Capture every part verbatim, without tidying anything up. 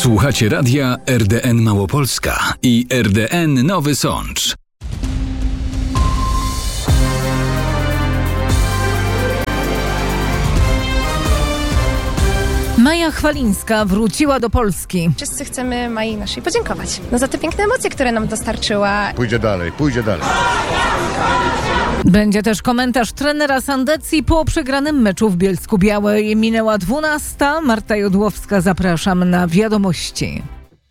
Słuchacie radia R D N Małopolska i R D N Nowy Sącz. Maja Chwalińska wróciła do Polski. Wszyscy chcemy Mai naszej podziękować. No za te piękne emocje, które nam dostarczyła. Pójdzie dalej, pójdzie dalej. Będzie też komentarz trenera Sandecji po przegranym meczu w Bielsku-Białej. Minęła dwunasta. Marta Jodłowska, zapraszam na wiadomości.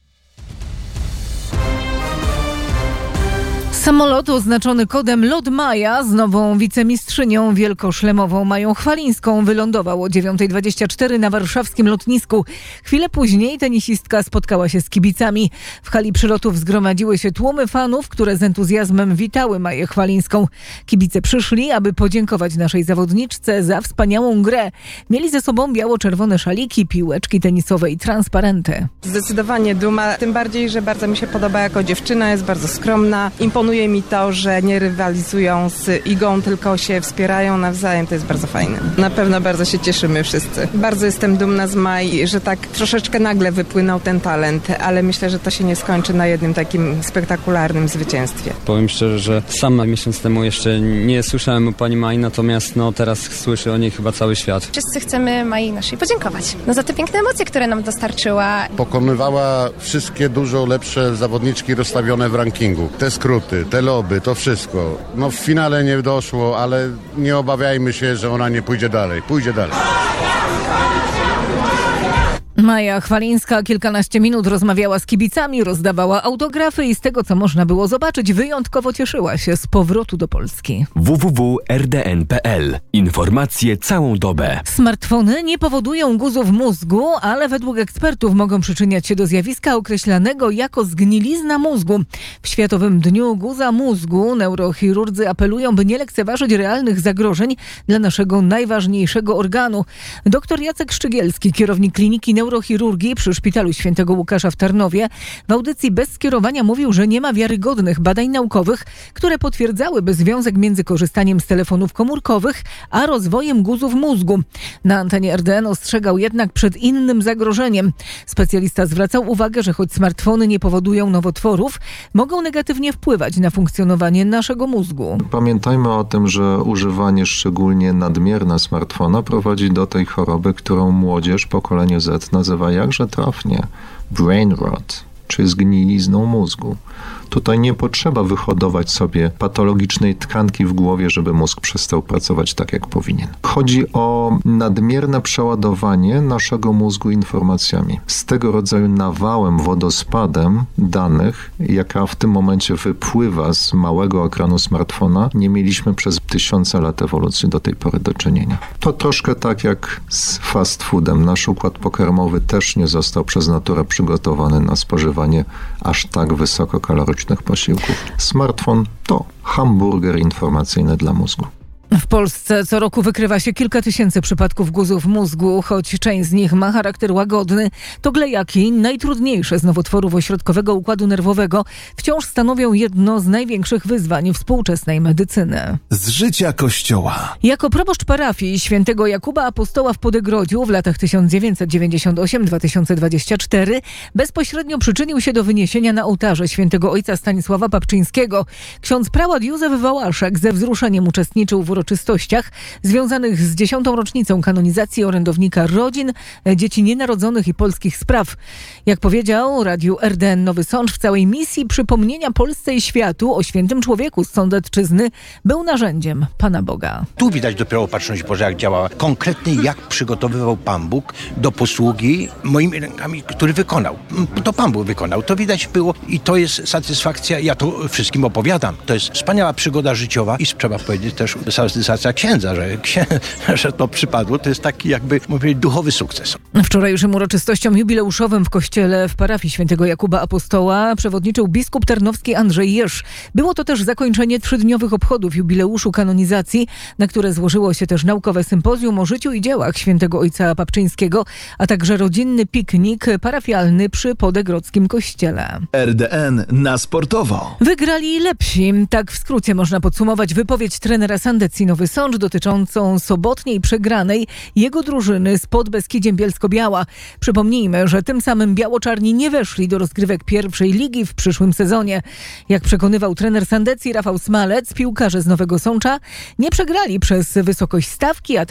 Samolot oznaczony kodem LOT Maja z nową wicemistrzynią wielkoszlemową Mają Chwalińską wylądował o dziewiąta dwadzieścia cztery na warszawskim lotnisku. Chwilę później tenisistka spotkała się z kibicami. W hali przylotów zgromadziły się tłumy fanów, które z entuzjazmem witały Maję Chwalińską. Kibice przyszli, aby podziękować naszej zawodniczce za wspaniałą grę. Mieli ze sobą biało-czerwone szaliki, piłeczki tenisowe i transparenty. Zdecydowanie duma, tym bardziej, że bardzo mi się podoba jako dziewczyna, jest bardzo skromna. Imponuje mi to, że nie rywalizują z Igą, tylko się wspierają nawzajem. To jest bardzo fajne. Na pewno bardzo się cieszymy wszyscy. Bardzo jestem dumna z Mai, że tak troszeczkę nagle wypłynął ten talent, ale myślę, że to się nie skończy na jednym takim spektakularnym zwycięstwie. Powiem szczerze, że sam miesiąc temu jeszcze nie słyszałem o pani Mai, natomiast no teraz słyszę o niej chyba cały świat. Wszyscy chcemy Mai naszej podziękować. No za te piękne emocje, które nam dostarczyła. Pokonywała wszystkie dużo lepsze zawodniczki rozstawione w rankingu. Te skróty, te loby, to wszystko. No w finale nie doszło, ale nie obawiajmy się, że ona nie pójdzie dalej. Pójdzie dalej. Maja Chwalińska kilkanaście minut rozmawiała z kibicami, rozdawała autografy i z tego, co można było zobaczyć, wyjątkowo cieszyła się z powrotu do Polski. w w w kropka r d n kropka p l. Informacje całą dobę. Smartfony nie powodują guzów mózgu, ale według ekspertów mogą przyczyniać się do zjawiska określanego jako zgnilizna mózgu. W Światowym Dniu Guza Mózgu neurochirurdzy apelują, by nie lekceważyć realnych zagrożeń dla naszego najważniejszego organu. Doktor Jacek Szczygielski, kierownik Kliniki Neurochirurgii przy Szpitalu Świętego Łukasza w Tarnowie, w audycji Bez Skierowania mówił, że nie ma wiarygodnych badań naukowych, które potwierdzałyby związek między korzystaniem z telefonów komórkowych a rozwojem guzów mózgu. Na antenie R D N ostrzegał jednak przed innym zagrożeniem. Specjalista zwracał uwagę, że choć smartfony nie powodują nowotworów, mogą negatywnie wpływać na funkcjonowanie naszego mózgu. Pamiętajmy o tym, że używanie szczególnie nadmierne smartfona prowadzi do tej choroby, którą młodzież, pokolenie Z nazywa jakże trafnie brain rot, czy zgnilizną mózgu. Tutaj nie potrzeba wyhodować sobie patologicznej tkanki w głowie, żeby mózg przestał pracować tak, jak powinien. Chodzi o nadmierne przeładowanie naszego mózgu informacjami. Z tego rodzaju nawałem, wodospadem danych, jaka w tym momencie wypływa z małego ekranu smartfona, nie mieliśmy przez tysiące lat ewolucji do tej pory do czynienia. To troszkę tak jak z fast foodem. Nasz układ pokarmowy też nie został przez naturę przygotowany na spożywanie aż tak wysokokalorycznych posiłków. Smartfon to hamburger informacyjny dla mózgu. W Polsce co roku wykrywa się kilka tysięcy przypadków guzów mózgu, choć część z nich ma charakter łagodny. To glejaki, najtrudniejsze z nowotworów ośrodkowego układu nerwowego, wciąż stanowią jedno z największych wyzwań współczesnej medycyny. Z życia Kościoła. Jako proboszcz parafii świętego Jakuba Apostoła w Podegrodziu w latach tysiąc dziewięćset dziewięćdziesiąt osiem do dwa tysiące dwudziestego czwartego bezpośrednio przyczynił się do wyniesienia na ołtarze świętego ojca Stanisława Papczyńskiego. Ksiądz prałat Józef Wałaszek ze wzruszeniem uczestniczył w uroczystościach związanych z dziesiątą rocznicą kanonizacji orędownika rodzin, dzieci nienarodzonych i polskich spraw. Jak powiedział Radiu R D N Nowy Sącz, w całej misji przypomnienia Polsce i światu o świętym człowieku z Sądecczyzny był narzędziem Pana Boga. Tu widać dopiero opatrzność Boża, jak działała. Konkretnie jak przygotowywał Pan Bóg do posługi moimi rękami, który wykonał. To Pan Bóg wykonał. To widać było i to jest satysfakcja. Ja to wszystkim opowiadam. To jest wspaniała przygoda życiowa i trzeba powiedzieć też satysfakcja księdza, że, księ... że to przypadło. To jest taki jakby, mówię, duchowy sukces. Wczorajszym uroczystościom jubileuszowym w kościele w parafii świętego Jakuba Apostoła przewodniczył biskup tarnowski Andrzej Jerz. Było to też zakończenie trzydniowych obchodów jubileuszu kanonizacji, na które złożyło się też naukowe sympozjum o życiu i dziełach świętego ojca Papczyńskiego, a także rodzinny piknik parafialny przy Podegrodzkim kościele. R D N na sportowo. Wygrali lepsi. Tak w skrócie można podsumować wypowiedź trenera Sandecji redakcji Nowy Sącz dotyczącą sobotniej przegranej jego drużyny z Podbeskidziem Bielsko-Biała. Przypomnijmy, że tym samym biało-czarni nie weszli do rozgrywek pierwszej ligi w przyszłym sezonie. Jak przekonywał trener Sandecji Rafał Smalec, piłkarze z Nowego Sącza nie przegrali przez wysokość stawki, a